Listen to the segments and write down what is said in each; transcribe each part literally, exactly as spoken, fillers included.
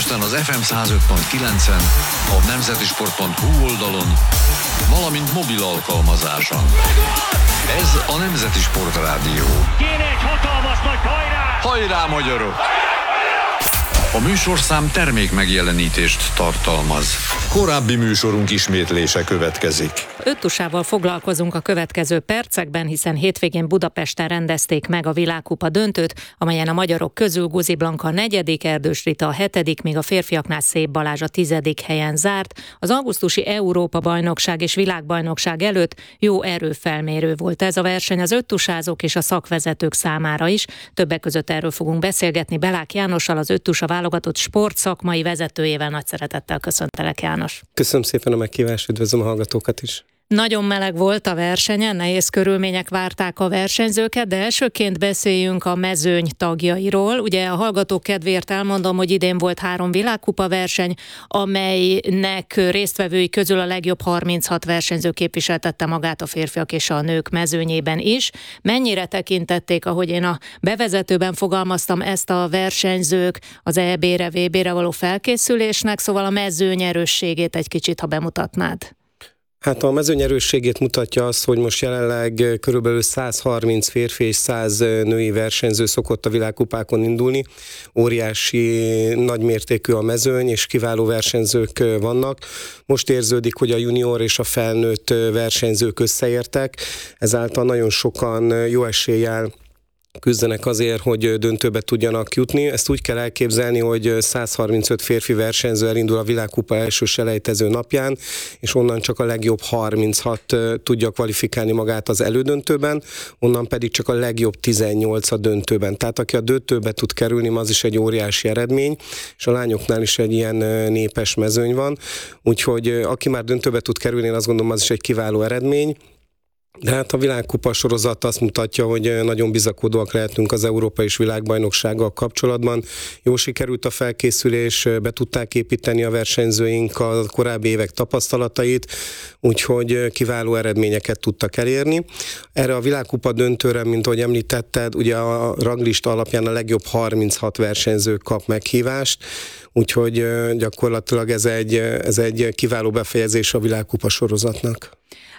Budapesten az ef em száz öt pont kilencen, a nemzetisport pont hu oldalon, valamint mobil alkalmazáson. Ez a Nemzeti Sport Rádió. Kéne egy hatalmas nagy hajrá! Hajrá, magyarok! A műsorszám termék megjelenítést tartalmaz. Korábbi műsorunk ismétlése következik. Öttusával foglalkozunk a következő percekben, hiszen hétvégén Budapesten rendezték meg a világkupa döntőt, amelyen a magyarok közül Guzi Blanka a negyedik, Erdős Rita a hetedik, míg a férfiaknál Szép Balázs a tizedik helyen zárt. Az augusztusi Európa-bajnokság és világbajnokság előtt jó erőfelmérő volt ez a verseny az öttusázók és a szakvezetők számára is. Többek között erről fogunk beszélgetni Belák Jánossal, az Öttusa válogatott sportszakmai vezetőjével. Nagy szeretettel köszöntelek, János. Köszönöm szépen a meghívást, üdvözlöm a hallgatókat is. Nagyon meleg volt a versenyen, nehéz körülmények várták a versenyzőket, de elsőként beszéljünk a mezőny tagjairól. Ugye a hallgatók kedvéért elmondom, hogy idén volt három világkupa verseny, amelynek résztvevői közül a legjobb harminchat versenyző képviseltette magát a férfiak és a nők mezőnyében is. Mennyire tekintették, ahogy én a bevezetőben fogalmaztam, ezt a versenyzők az é bé-re, vé bé-re való felkészülésnek, szóval a mezőny erősségét egy kicsit, ha bemutatnád. Hát a mezőny erősségét mutatja azt, hogy most jelenleg körülbelül száz harminc férfi és száz női versenyző szokott a világkupákon indulni. Óriási, nagymértékű a mezőny, és kiváló versenyzők vannak. Most érződik, hogy a junior és a felnőtt versenyzők összeértek, ezáltal nagyon sokan jó eséllyel küzdenek azért, hogy döntőbe tudjanak jutni. Ezt úgy kell elképzelni, hogy száz harmincöt férfi versenyző elindul a világkupa első selejtező napján, és onnan csak a legjobb harminchat tudja kvalifikálni magát az elődöntőben, onnan pedig csak a legjobb tizennyolc a döntőben. Tehát aki a döntőbe tud kerülni, az is egy óriási eredmény, és a lányoknál is egy ilyen népes mezőny van. Úgyhogy aki már döntőbe tud kerülni, én azt gondolom, az is egy kiváló eredmény. De hát a világkupa sorozat azt mutatja, hogy nagyon bizakodóak lehetünk az Európa és világbajnoksággal kapcsolatban. Jól sikerült a felkészülés, be tudták építeni a versenyzőink a korábbi évek tapasztalatait, úgyhogy kiváló eredményeket tudtak elérni. Erre a világkupa döntőre, mint ahogy említetted, ugye a ranglista alapján a legjobb harminchat versenyző kap meghívást, úgyhogy gyakorlatilag ez egy, ez egy kiváló befejezés a világkupa sorozatnak.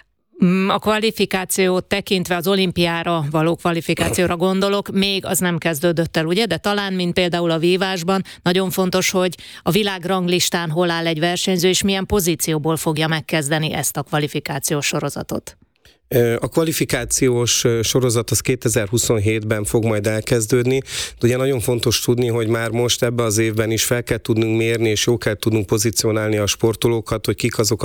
A kvalifikációt tekintve, az olimpiára való kvalifikációra gondolok, még az nem kezdődött el, ugye? De talán, mint például a vívásban, nagyon fontos, hogy a világranglistán hol áll egy versenyző, és milyen pozícióból fogja megkezdeni ezt a kvalifikációs sorozatot. A kvalifikációs sorozat az kétezer-huszonhétben fog majd elkezdődni, de ugye nagyon fontos tudni, hogy már most ebben az évben is fel kell tudnunk mérni, és jó kell tudnunk pozícionálni a sportolókat, hogy kik azok